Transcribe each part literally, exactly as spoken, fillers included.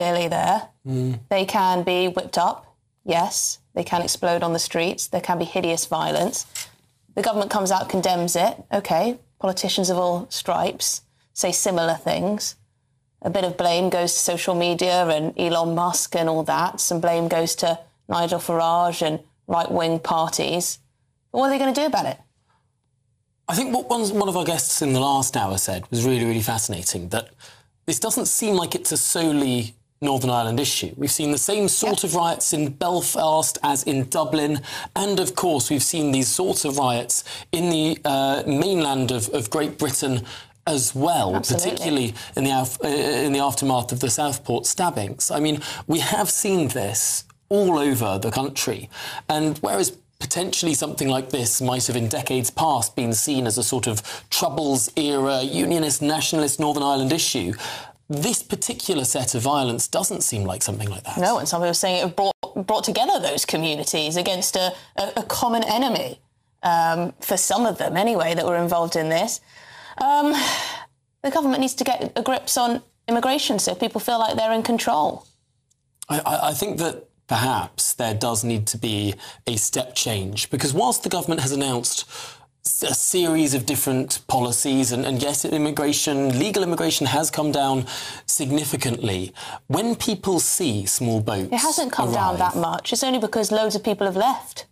clearly there. Mm. They can be whipped up, yes. They can explode on the streets. There can be hideous violence. The government comes out, condemns it. OK, politicians of all stripes say similar things. A bit of blame goes to social media and Elon Musk and all that. Some blame goes to Nigel Farage and right-wing parties. But what are they going to do about it? I think what one, one of our guests in the last hour said was really, really fascinating, that this doesn't seem like it's a solely Northern Ireland issue. We've seen the same sort yep. of riots in Belfast as in Dublin, and of course we've seen these sorts of riots in the uh, mainland of, of Great Britain as well, Absolutely. particularly in the, uh, in the aftermath of the Southport stabbings. I mean, we have seen this all over the country, and whereas potentially something like this might have in decades past been seen as a sort of Troubles-era, unionist, nationalist Northern Ireland issue, this particular set of violence doesn't seem like something like that. No, and some people are saying it brought, brought together those communities against a, a, a common enemy, um, for some of them anyway, that were involved in this. Um, the government needs to get a grips on immigration so people feel like they're in control. I, I think that perhaps there does need to be a step change, because whilst the government has announced a series of different policies, and, and yes, immigration, legal immigration has come down significantly, when people see small boats It hasn't come arrive, down that much. It's only because loads of people have left.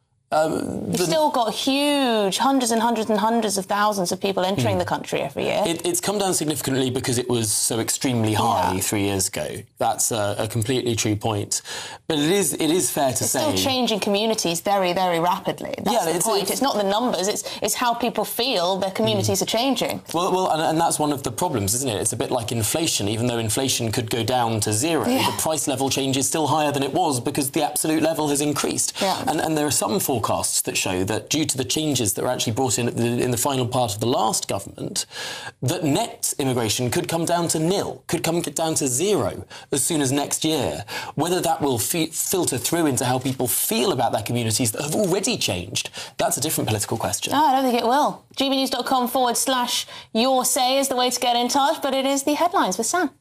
Um, You've still got huge, hundreds and hundreds and hundreds of thousands of people entering mm. the country every year. It, it's come down significantly because it was so extremely high yeah. three years ago. That's a, a completely true point. But it is it is fair to it's say... It's still changing communities very, very rapidly. That's yeah, the it's, point. It's, it's not the numbers, it's, it's how people feel their communities mm. are changing. Well, well and, and that's one of the problems, isn't it? It's a bit like inflation. Even though inflation could go down to zero, yeah. the price level change is still higher than it was because the absolute level has increased. Yeah. And, and there are some forecasts that show that due to the changes that were actually brought in at the, in the final part of the last government, that net immigration could come down to nil, could come down to zero as soon as next year. Whether that will f filter through into how people feel about their communities that have already changed, that's a different political question. Oh, I don't think it will. gbnews.com forward slash your say is the way to get in touch, but it is the headlines with Sam.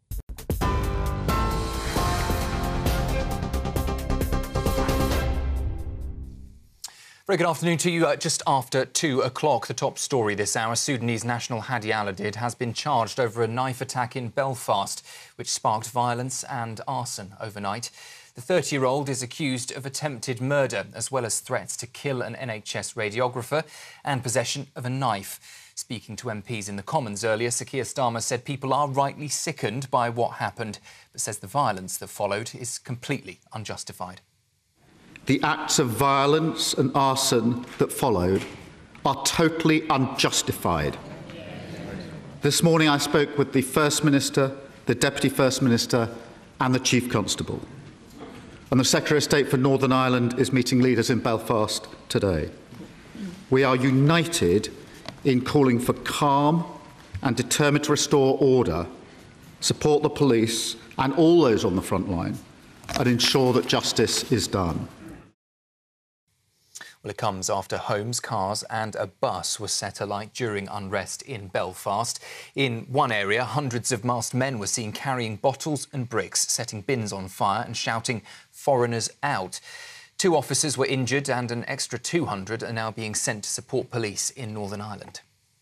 Very good afternoon to you. Uh, just after two o'clock, the top story this hour, Sudanese national Hadi Al-Adid has been charged over a knife attack in Belfast, which sparked violence and arson overnight. The thirty-year-old is accused of attempted murder, as well as threats to kill an N H S radiographer and possession of a knife. Speaking to M Ps in the Commons earlier, Sir Keir Starmer said people are rightly sickened by what happened, but says the violence that followed is completely unjustified. The acts of violence and arson that followed are totally unjustified. This morning I spoke with the First Minister, the Deputy First Minister and the Chief Constable. And the Secretary of State for Northern Ireland is meeting leaders in Belfast today. We are united in calling for calm and determined to restore order, support the police and all those on the front line, and ensure that justice is done. Well, it comes after homes, cars and a bus were set alight during unrest in Belfast. In one area, hundreds of masked men were seen carrying bottles and bricks, setting bins on fire and shouting, "Foreigners out." Two officers were injured and an extra two hundred are now being sent to support police in Northern Ireland.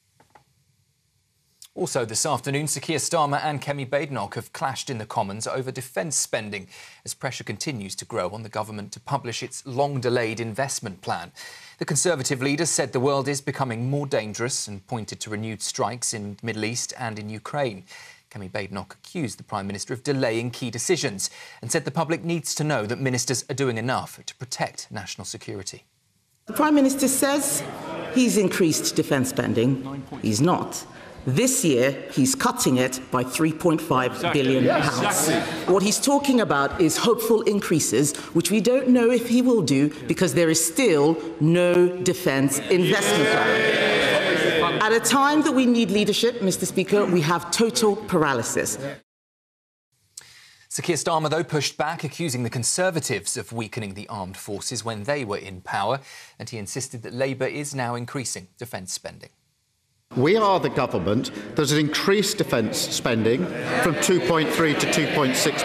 Also this afternoon, Sir Keir Starmer and Kemi Badenoch have clashed in the Commons over defence spending as pressure continues to grow on the government to publish its long-delayed investment plan. The Conservative leader said the world is becoming more dangerous and pointed to renewed strikes in the Middle East and in Ukraine. Kemi Badenoch accused the Prime Minister of delaying key decisions and said the public needs to know that ministers are doing enough to protect national security. The Prime Minister says he's increased defence spending. He's not. This year, he's cutting it by three point five exactly. billion pounds. Yes, exactly. What he's talking about is hopeful increases, which we don't know if he will do because there is still no defence investment plan. At a time that we need leadership, Mister Speaker, we have total paralysis. Sir Keir Starmer, though, pushed back, accusing the Conservatives of weakening the armed forces when they were in power, and he insisted that Labour is now increasing defence spending. We are the government that has increased defence spending from two point three to two point six